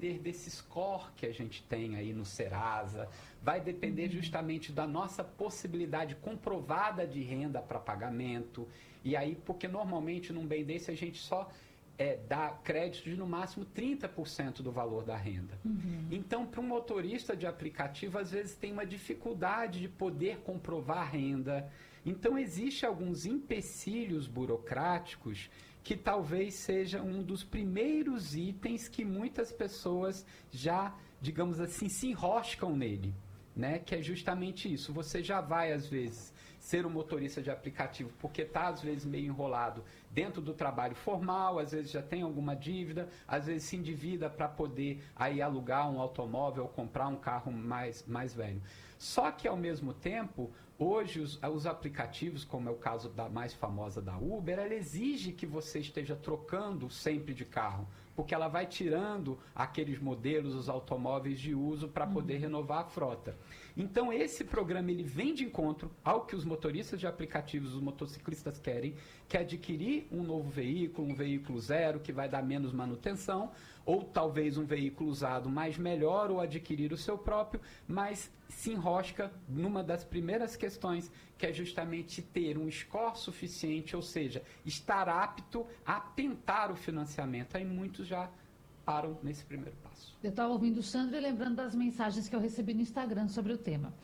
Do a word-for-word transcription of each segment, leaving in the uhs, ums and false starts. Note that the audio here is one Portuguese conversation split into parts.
depender desse score que a gente tem aí no Serasa, vai depender justamente da nossa possibilidade comprovada de renda para pagamento. E aí, porque normalmente num bem desse a gente só é, dá crédito de no máximo trinta por cento do valor da renda. Uhum. Então, para um motorista de aplicativo, às vezes tem uma dificuldade de poder comprovar a renda. Então, existe alguns empecilhos burocráticos que talvez seja um dos primeiros itens que muitas pessoas já, digamos assim, se enroscam nele, né? Que é justamente isso. Você já vai, às vezes, ser um motorista de aplicativo porque está, às vezes, meio enrolado dentro do trabalho formal, às vezes já tem alguma dívida, às vezes se endivida para poder aí alugar um automóvel ou comprar um carro mais, mais velho. Só que, ao mesmo tempo, hoje os, os aplicativos, como é o caso da mais famosa da Uber, ela exige que você esteja trocando sempre de carro, porque ela vai tirando aqueles modelos, os automóveis de uso para poder renovar a frota. Então, esse programa ele vem de encontro ao que os motoristas de aplicativos, os motociclistas querem, que é adquirir um novo veículo, um veículo zero, que vai dar menos manutenção, ou talvez um veículo usado mais melhor, ou adquirir o seu próprio, mas se enrosca numa das primeiras questões, que é justamente ter um score suficiente, ou seja, estar apto a tentar o financiamento. Aí muitos já param nesse primeiro passo. Eu estava ouvindo o Sandro e lembrando das mensagens que eu recebi no Instagram sobre o tema.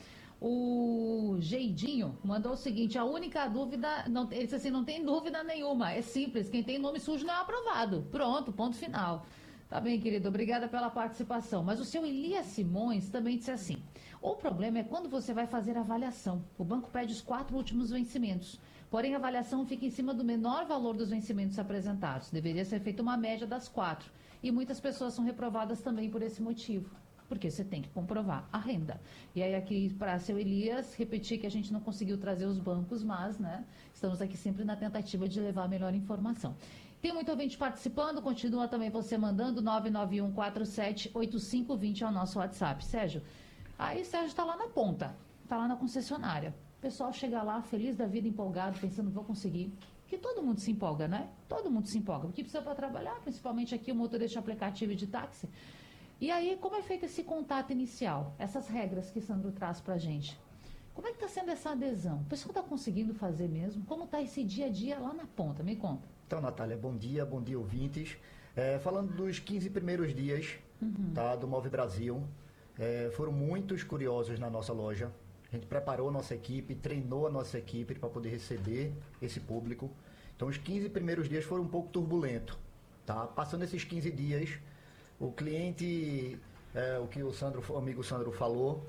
O Geidinho mandou o seguinte: a única dúvida, não, ele disse assim, não tem dúvida nenhuma, é simples, quem tem nome sujo não é aprovado. Pronto, ponto final. Tá bem, querido, obrigada pela participação. Mas o seu Elias Simões também disse assim: o problema é quando você vai fazer a avaliação. O banco pede os quatro últimos vencimentos. Porém, a avaliação fica em cima do menor valor dos vencimentos apresentados. Deveria ser feita uma média das quatro. E muitas pessoas são reprovadas também por esse motivo. Porque você tem que comprovar a renda. E aí aqui, para seu Elias, repetir que a gente não conseguiu trazer os bancos, mas, né, estamos aqui sempre na tentativa de levar a melhor informação. Tem muito ouvinte participando, continua também você mandando nove nove um quatro sete oito cinco dois zero ao nosso WhatsApp. Sérgio, aí Sérgio está lá na ponta, está lá na concessionária. O pessoal chega lá feliz da vida, empolgado, pensando, vou conseguir. Que todo mundo se empolga, né? Todo mundo se empolga. Porque precisa para trabalhar, principalmente aqui o motorista de aplicativo e de táxi. E aí, como é feito esse contato inicial? Essas regras que Sandro traz para a gente. Como é que está sendo essa adesão? O pessoal está conseguindo fazer mesmo? Como está esse dia a dia lá na ponta? Me conta. Então, Natália, bom dia, bom dia, ouvintes. É, falando dos quinze primeiros dias uhum. tá, do Move Brasil, é, foram muitos curiosos na nossa loja. A gente preparou a nossa equipe, treinou a nossa equipe para poder receber esse público. Então, os quinze primeiros dias foram um pouco turbulentos. Tá? Passando esses quinze dias, o cliente, é, o que o, Sandro, o amigo Sandro falou,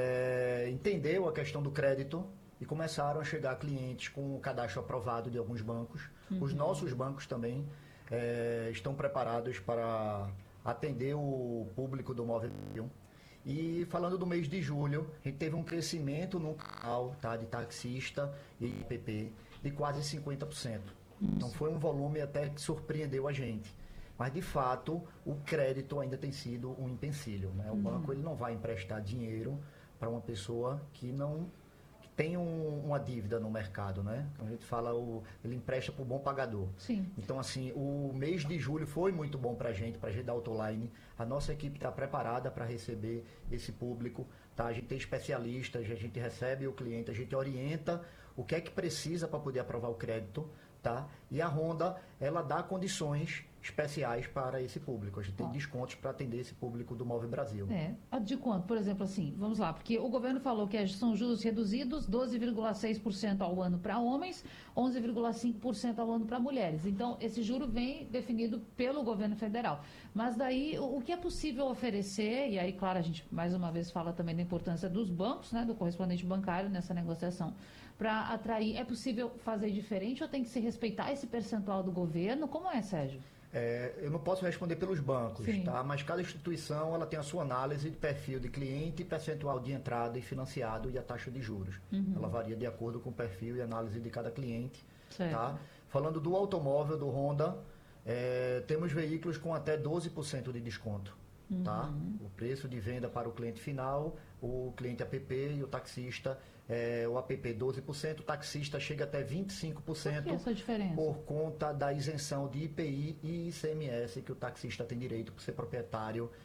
é, entendeu a questão do crédito e começaram a chegar clientes com o cadastro aprovado de alguns bancos. Uhum. Os nossos bancos também é, estão preparados para atender o público do Move Brasil. E falando do mês de julho, a gente teve um crescimento no canal, tá, de taxista e P P de quase cinquenta por cento. Então foi um volume até que surpreendeu a gente. Mas, de fato, o crédito ainda tem sido um empecilho, né? O uhum. banco ele não vai emprestar dinheiro para uma pessoa que não que tem um, uma dívida no mercado, né? A gente fala, o, ele empresta para o bom pagador. Sim. Então, assim, o mês de julho foi muito bom para a gente, para a gente da Autoline. A nossa equipe está preparada para receber esse público. Tá? A gente tem especialistas, a gente recebe o cliente, a gente orienta o que é que precisa para poder aprovar o crédito. Tá? E a Honda, ela dá condições especiais para esse público. A gente tem descontos para atender esse público do Move Brasil. É. De quanto? Por exemplo, assim, vamos lá, porque o governo falou que são juros reduzidos, doze vírgula seis por cento ao ano para homens, onze vírgula cinco por cento ao ano para mulheres. Então, esse juro vem definido pelo governo federal. Mas daí, o que é possível oferecer, e aí, claro, a gente mais uma vez fala também da importância dos bancos, né, do correspondente bancário nessa negociação, para atrair, é possível fazer diferente ou tem que se respeitar esse percentual do governo? Como é, Sérgio? É, eu não posso responder pelos bancos, tá? Mas cada instituição ela tem a sua análise de perfil de cliente, percentual de entrada e financiado e a taxa de juros. Uhum. Ela varia de acordo com o perfil e análise de cada cliente. Tá? Falando do automóvel, do Honda, é, temos veículos com até doze por cento de desconto. Uhum. Tá? O preço de venda para o cliente final, o cliente app e o taxista, é, o app doze por cento, o taxista chega até vinte e cinco por cento. Por que essa diferença? Por conta da isenção de I P I e I C M S que o taxista tem direito por ser proprietário